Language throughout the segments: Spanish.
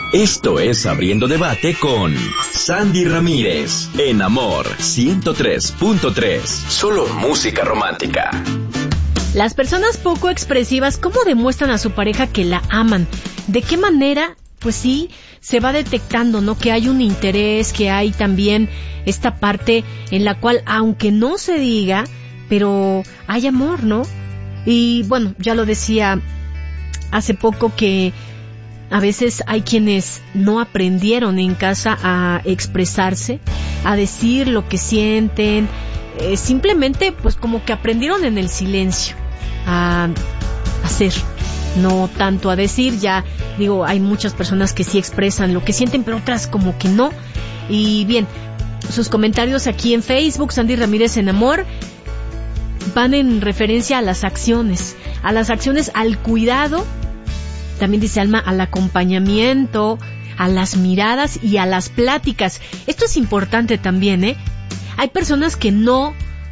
Esto es Abriendo Debate con Sandy Ramírez, en Amor 103.3. Solo música romántica. Las personas poco expresivas, ¿cómo demuestran a su pareja que la aman? ¿De qué manera? Pues sí, se va detectando, ¿no? Que hay un interés, que hay también esta parte en la cual, aunque no se diga, pero hay amor, ¿no? Y bueno, ya lo decía hace poco que a veces hay quienes no aprendieron en casa a expresarse, a decir lo que sienten, simplemente pues como que aprendieron en el silencio a hacer, no tanto a decir. Ya digo, hay muchas personas que sí expresan lo que sienten, pero otras como que no. Y bien, sus comentarios aquí en Facebook, Sandy Ramírez en Amor, van en referencia a las acciones, al cuidado. También dice Alma, al acompañamiento, a las miradas y a las pláticas. Esto es importante también, ¿eh? Hay personas que no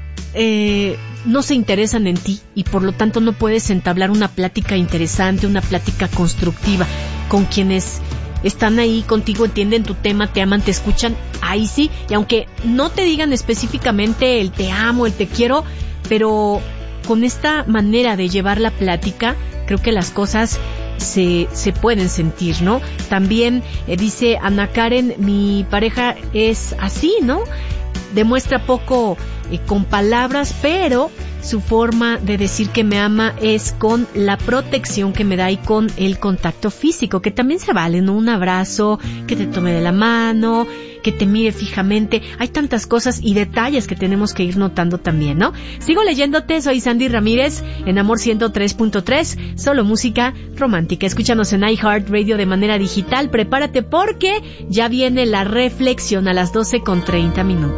se interesan en ti y por lo tanto no puedes entablar una plática interesante, una plática constructiva con quienes están ahí contigo, entienden tu tema, te aman, te escuchan. Ahí sí, y aunque no te digan específicamente el te amo, el te quiero, pero con esta manera de llevar la plática, creo que las cosas se pueden sentir, ¿no? También dice Ana Karen, mi pareja es así, ¿no? Demuestra poco con palabras, pero su forma de decir que me ama es con la protección que me da y con el contacto físico, que también se vale, ¿no? Un abrazo, que te tome de la mano, que te mire fijamente. Hay tantas cosas y detalles que tenemos que ir notando también, ¿no? Sigo leyéndote, soy Sandy Ramírez en Amor 103.3, solo música romántica. Escúchanos en iHeartRadio de manera digital. Prepárate porque ya viene la reflexión a las 12:30.